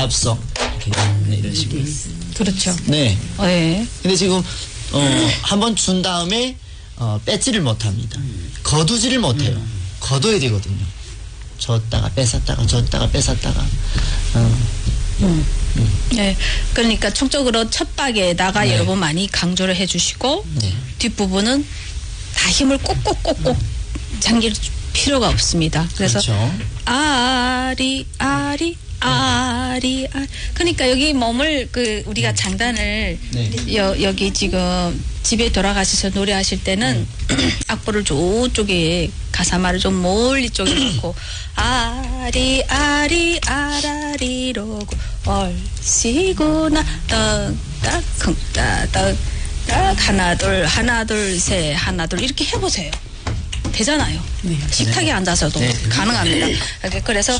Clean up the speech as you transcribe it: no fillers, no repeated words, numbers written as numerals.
앞서. 네, 이런 식으로. 그렇죠. 네. 네. 근데 지금 한번 준 다음에 뺏지를 못합니다. 거두지를 못해요. 거둬야 되거든요. 줬다가 뺏었다가 줬다가 뺏었다가. 네. 그러니까 총적으로 첫 박에다가 네. 여러분 많이 강조를 해주시고 네. 뒷부분은 다 힘을 꼭꼭꼭꼭 잠길 필요가 없습니다. 그래서 그렇죠. 아리 아리 아리 아 그러니까 여기 몸을 우리가 장단을 네. 여기 지금 집에 돌아가셔서 노래하실 때는 악보를 저쪽에 가사말을 좀 멀리 쪽에 놓고 아리 아리 아라리로고 얼씨구나 떡딱쿵따떡 하나 둘 셋 하나 둘 이렇게 해보세요. 되잖아요. 네. 식탁에 앉아서도 네. 가능합니다. 그래서